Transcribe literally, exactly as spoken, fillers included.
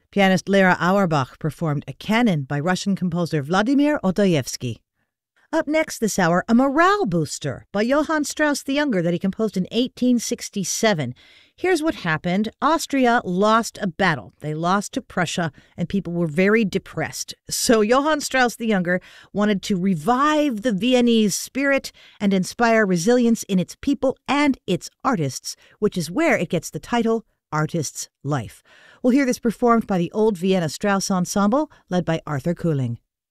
Pianist Lera Auerbach performed a canon by Russian composer Vladimir Odoyevsky. Up next this hour, a morale booster by Johann Strauss the Younger that he composed in eighteen sixty-seven. Here's what happened. Austria lost a battle. They lost to Prussia, and people were very depressed. So Johann Strauss the Younger wanted to revive the Viennese spirit and inspire resilience in its people and its artists, which is where it gets the title Artist's Life. We'll hear this performed by the Old Vienna Strauss Ensemble, led by Arthur Kuhling.